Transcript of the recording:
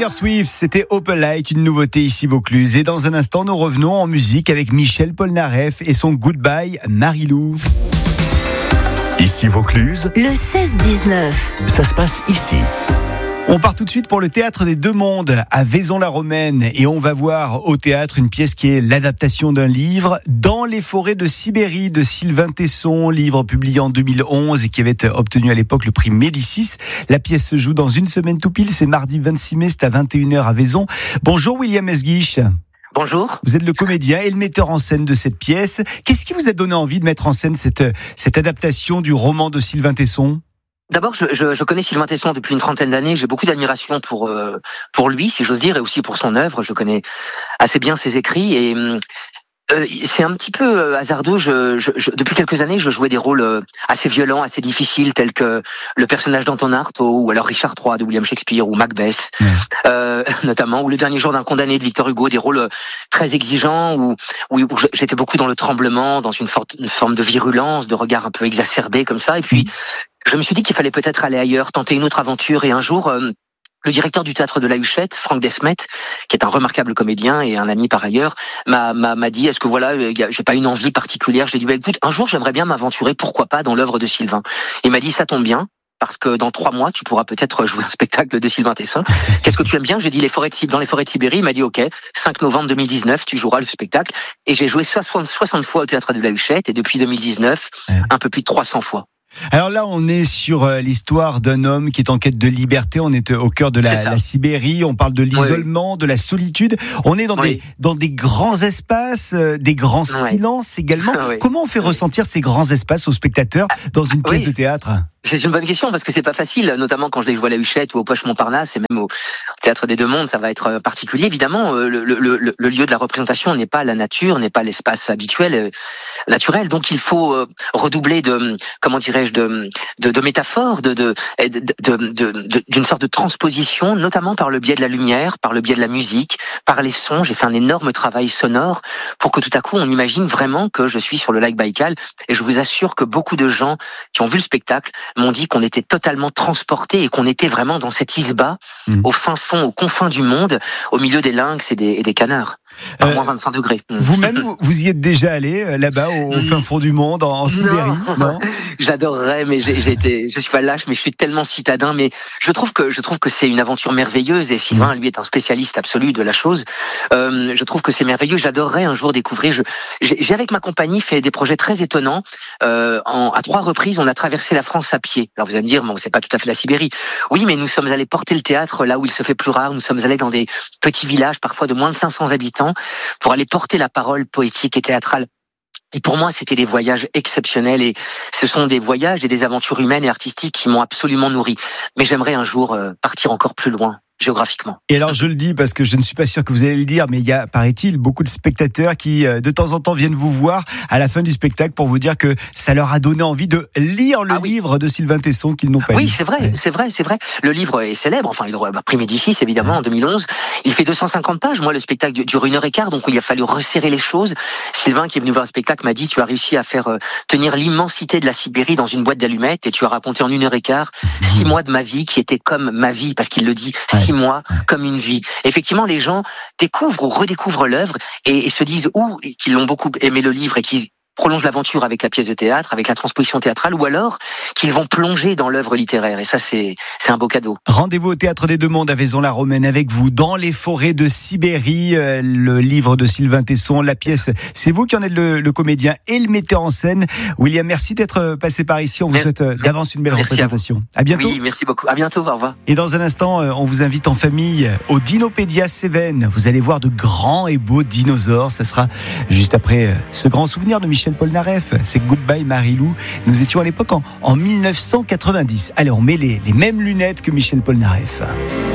Taylor Swift, c'était Open Light, une nouveauté ici Vaucluse. Et dans un instant, nous revenons en musique avec Michel Polnareff et son Goodbye Marilou. Ici Vaucluse, le 16-19. Ça se passe ici. On part tout de suite pour le Théâtre des Deux Mondes à Vaison-la-Romaine et on va voir au théâtre une pièce qui est l'adaptation d'un livre, Dans les forêts de Sibérie de Sylvain Tesson, livre publié en 2011 et qui avait obtenu à l'époque le prix Médicis. La pièce se joue dans une semaine tout pile, c'est mardi 26 mai, c'est à 21h à Vaison. Bonjour William Esguich. Bonjour. Vous êtes le comédien et le metteur en scène de cette pièce. Qu'est-ce qui vous a donné envie de mettre en scène cette adaptation du roman de Sylvain Tesson ? D'abord, je connais Sylvain Tesson depuis une trentaine d'années. J'ai beaucoup d'admiration pour lui, si j'ose dire, et aussi pour son œuvre. Je connais assez bien ses écrits et c'est un petit peu hasardeux. Depuis quelques années, je jouais des rôles assez violents, assez difficiles, tels que le personnage d'Anton Artaud, ou alors Richard III de William Shakespeare, ou Macbeth, notamment, ou Le dernier jour d'un condamné de Victor Hugo, des rôles très exigeants, où j'étais beaucoup dans le tremblement, dans une forme de virulence, de regard un peu exacerbé comme ça. Et puis, je me suis dit qu'il fallait peut-être aller ailleurs, tenter une autre aventure. Et un jour, le directeur du théâtre de la Huchette, Franck Desmet, qui est un remarquable comédien et un ami par ailleurs, m'a dit, est-ce que voilà, j'ai pas une envie particulière. J'ai dit, écoute, un jour j'aimerais bien m'aventurer, pourquoi pas, dans l'œuvre de Sylvain. Il m'a dit, ça tombe bien, parce que dans 3 mois, tu pourras peut-être jouer un spectacle de Sylvain Tesson. Qu'est-ce que tu aimes bien? J'ai dit dans les forêts de Sibérie. Il m'a dit, ok, 5 novembre 2019, tu joueras le spectacle. Et j'ai joué 60 fois au théâtre de la Huchette, et depuis 2019, un peu plus de 300 fois. Alors là, on est sur l'histoire d'un homme qui est en quête de liberté. On est au cœur de la Sibérie. On parle de l'isolement, de la solitude. On est dans des grands espaces, des grands silences également. Comment on fait ressentir ces grands espaces aux spectateurs dans une pièce de théâtre ? C'est une bonne question parce que c'est pas facile, notamment quand je les vois à la Huchette ou au Poche Montparnasse et même au Théâtre des Deux Mondes, ça va être particulier. Évidemment, le lieu de la représentation n'est pas la nature, n'est pas l'espace habituel, naturel. Donc il faut redoubler de métaphores, d'une sorte de transposition, notamment par le biais de la lumière, par le biais de la musique, par les sons. J'ai fait un énorme travail sonore pour que tout à coup on imagine vraiment que je suis sur le lac Baïkal. Et je vous assure que beaucoup de gens qui ont vu le spectacle m'ont dit qu'on était totalement transportés et qu'on était vraiment dans cette isba, au fin fond, aux confins du monde, au milieu des lynx et des canards, à moins 25 degrés. Vous-même, vous y êtes déjà allé là-bas, au fin fond du monde, en Sibérie? Non. J'adorerais, mais je suis pas lâche, mais je suis tellement citadin. Mais je trouve que c'est une aventure merveilleuse et Sylvain, lui, est un spécialiste absolu de la chose. Je trouve que c'est merveilleux. J'adorerais un jour découvrir. J'ai avec ma compagnie fait des projets très étonnants. À 3 reprises, on a traversé la France à pied. Alors vous allez me dire, bon, c'est pas tout à fait la Sibérie. Oui, mais nous sommes allés porter le théâtre là où il se fait plus rare. Nous sommes allés dans des petits villages, parfois de moins de 500 habitants, pour aller porter la parole poétique et théâtrale. Et pour moi, c'était des voyages exceptionnels et ce sont des voyages et des aventures humaines et artistiques qui m'ont absolument nourri. Mais j'aimerais un jour partir encore plus loin. Géographiquement. Et alors je le dis parce que je ne suis pas sûr que vous allez le dire, mais il y a, paraît-il, beaucoup de spectateurs qui de temps en temps viennent vous voir à la fin du spectacle pour vous dire que ça leur a donné envie de lire le livre de Sylvain Tesson qu'ils n'ont pas lu. Oui, c'est vrai. Le livre est célèbre, enfin il a pris Médicis évidemment en 2011. Il fait 250 pages, moi le spectacle dure 1h15, donc il a fallu resserrer les choses. Sylvain qui est venu voir le spectacle m'a dit, tu as réussi à faire tenir l'immensité de la Sibérie dans une boîte d'allumettes et tu as raconté en 1h15 6 mois de ma vie qui étaient comme ma vie, parce qu'il le dit, 6 mois comme une vie. Effectivement, les gens découvrent ou redécouvrent l'œuvre et se disent qu'ils ont beaucoup aimé le livre et qu'ils prolongent l'aventure avec la pièce de théâtre, avec la transposition théâtrale, ou alors qu'ils vont plonger dans l'œuvre littéraire. Et ça, c'est un beau cadeau. Rendez-vous au Théâtre des Deux Mondes à Vaison-la-Romaine avec vous, Dans les forêts de Sibérie, le livre de Sylvain Tesson, la pièce. C'est vous qui en êtes le comédien et le metteur en scène. William, merci d'être passé par ici. On vous souhaite d'avance une belle représentation. À bientôt. Oui, merci beaucoup. À bientôt. Au revoir. Et dans un instant, on vous invite en famille au Dinopédia Cévennes. Vous allez voir de grands et beaux dinosaures. Ça sera juste après ce grand souvenir de Michel Polnareff. C'est Goodbye Marilou. Nous étions à l'époque en 1990. Allez, on met les mêmes lunettes que Michel Polnareff.